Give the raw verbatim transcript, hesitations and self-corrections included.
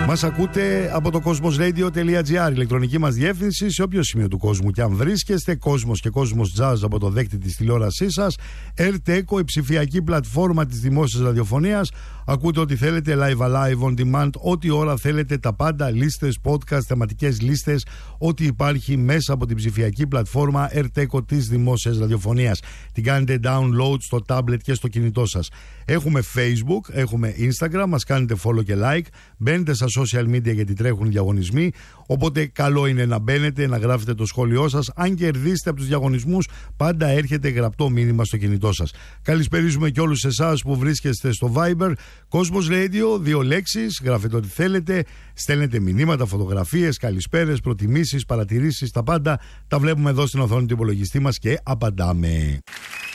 Μας ακούτε από το cosmosradio.gr, ηλεκτρονική μας διεύθυνση σε όποιο σημείο του κόσμου και αν βρίσκεστε. Κόσμος και Κόσμος Jazz από το δέκτη της τηλεόρασής σας. Ερτέκο, η ψηφιακή πλατφόρμα της δημόσιας ραδιοφωνίας. Ακούτε ό,τι θέλετε, live alive on demand, ό,τι ώρα θέλετε, τα πάντα, λίστες, podcast, θεματικές λίστες, ό,τι υπάρχει μέσα από την ψηφιακή πλατφόρμα Ερτέκο της δημόσιας ραδιοφωνίας. Την κάνετε download στο tablet και στο κινητό σας. Έχουμε Facebook, έχουμε Instagram, μας κάνετε follow και like. Μπαίνετε στα social media γιατί τρέχουν διαγωνισμοί. Οπότε καλό είναι να μπαίνετε, να γράφετε το σχόλιο σας. Αν κερδίσετε από τους διαγωνισμούς, πάντα έρχεται γραπτό μήνυμα στο κινητό σας. Καλησπερίζουμε και όλους εσάς που βρίσκεστε στο Viber. Cosmos Radio, δύο λέξεις, γράφετε ό,τι θέλετε. Στέλνετε μηνύματα, φωτογραφίες, καλησπέρες, προτιμήσεις, παρατηρήσεις, τα πάντα. Τα βλέπουμε εδώ στην οθόνη του υπολογιστή μας και απαντάμε.